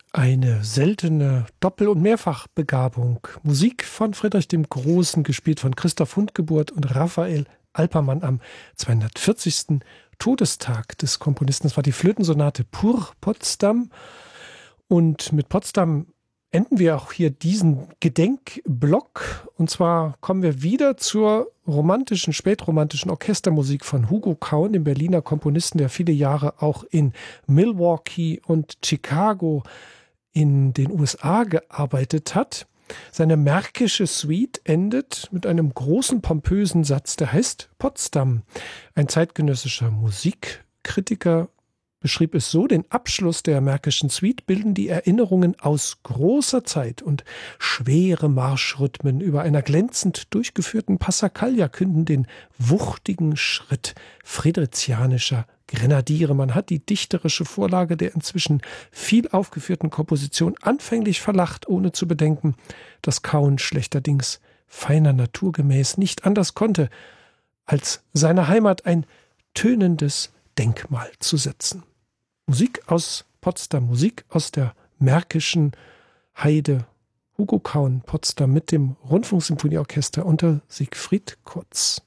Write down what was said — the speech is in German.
Eine seltene Doppel- und Mehrfachbegabung. Musik von Friedrich dem Großen, gespielt von Christoph Hundgeburt und Raphael Alpermann am 240. Todestag des Komponisten. Das war die Flötensonate Pour Potsdam. Und mit Potsdam enden wir auch hier diesen Gedenkblock. Und zwar kommen wir wieder zur romantischen, spätromantischen Orchestermusik von Hugo Kaun, dem Berliner Komponisten, der viele Jahre auch in Milwaukee und Chicago in den USA gearbeitet hat. Seine märkische Suite endet mit einem großen, pompösen Satz, der heißt Potsdam. Ein zeitgenössischer Musikkritiker beschrieb es so: Den Abschluss der märkischen Suite bilden die Erinnerungen aus großer Zeit, und schwere Marschrhythmen über einer glänzend durchgeführten Passacaglia künden den wuchtigen Schritt friedrichianischer Grenadiere. Man hat die dichterische Vorlage der inzwischen viel aufgeführten Komposition anfänglich verlacht, ohne zu bedenken, dass Kaun schlechterdings feiner naturgemäß nicht anders konnte, als seiner Heimat ein tönendes Denkmal zu setzen. Musik aus Potsdam, Musik aus der märkischen Heide. Hugo Kaun, Potsdam mit dem Rundfunksymphonieorchester unter Siegfried Kurz.